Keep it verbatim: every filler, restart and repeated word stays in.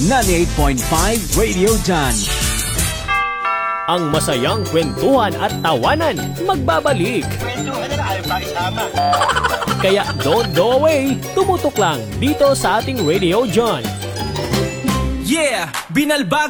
ninety-eight point five Radio John. Ang masayang kwentuhan at tawanan magbabalik. Kwentuhan na lang, ayaw pa isama. Kaya don't go away, tumutok lang dito sa ating Radio John. Yeah! Binalbag